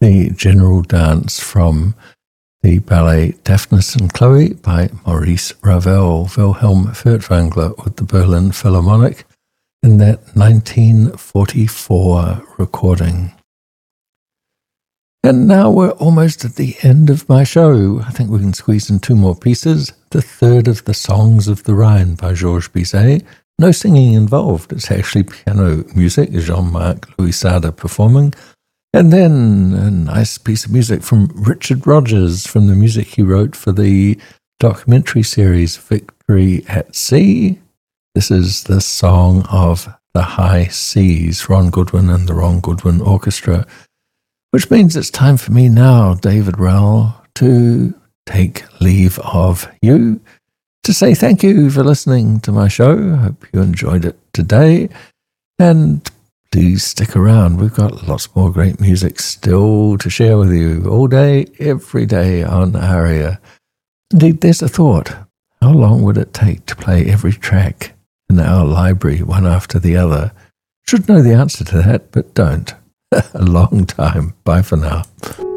the general dance from the ballet Daphnis and Chloe by Maurice Ravel, Wilhelm Furtwängler with the Berlin Philharmonic in that 1944 recording. And now we're almost at the end of my show. I think we can squeeze in two more pieces. The third of the Songs of the Rhine by Georges Bizet. No singing involved. It's actually piano music, Jean-Marc Louis Sade performing. And then a nice piece of music from Richard Rodgers, from the music he wrote for the documentary series Victory at Sea. This is the Song of the High Seas, Ron Goodwin and the Ron Goodwin Orchestra, which means it's time for me now, David Rowell, to take leave of you, to say thank you for listening to my show. I hope you enjoyed it today, and please stick around. We've got lots more great music still to share with you all day, every day on ARIA. Indeed, there's a thought. How long would it take to play every track in our library, one after the other? Should know the answer to that, but don't. A long time. Bye for now.